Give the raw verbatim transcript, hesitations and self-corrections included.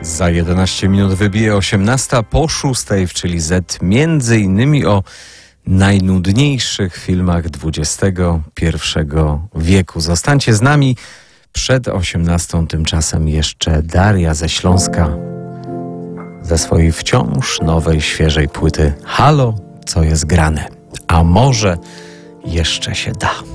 Za jedenaście minut wybije osiemnasta, po szóstej w Czyli Z, między innymi o najnudniejszych filmach dwudziestego pierwszego wieku. Zostańcie z nami. Przed osiemnastą tymczasem jeszcze Daria ze Śląska ze swojej wciąż nowej, świeżej płyty Halo, co jest grane? A może jeszcze się da.